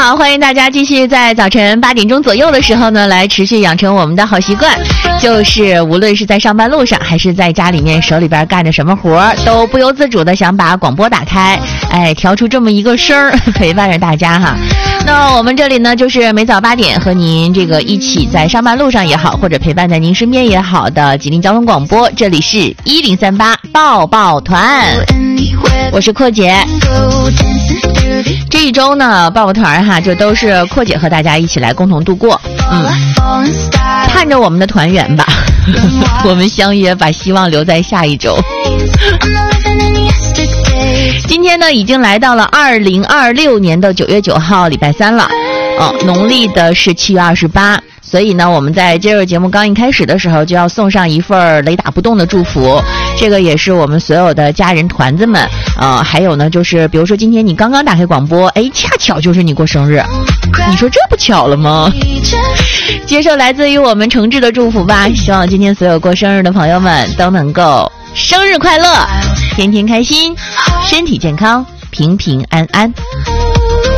好，欢迎大家继续在早晨8点钟左右的时候呢，来持续养成我们的好习惯，就是无论是在上班路上，还是在家里面手里边干着什么活，都不由自主的想把广播打开，调出这么一个声儿，陪伴着大家哈。那我们这里呢，就是每早8点和您这个一起在上班路上也好，或者陪伴在您身边也好的吉林交通广播，这里是1038抱抱团，我是阔姐。这一周呢，抱抱团哈，就都是阔姐和大家一起来共同度过。盼着我们的团圆吧，我们相约，把希望留在下一周。今天呢，已经来到了2026年的9月9号，礼拜三了。农历的是7月28。所以呢，我们在这个节目刚一开始的时候，就要送上一份雷打不动的祝福。这个也是我们所有的家人团子们，还有呢，就是比如说今天你刚刚打开广播，恰巧就是你过生日，你说这不巧了吗？接受来自于我们诚挚的祝福吧，希望今天所有过生日的朋友们都能够生日快乐，天天开心，身体健康，平平安安。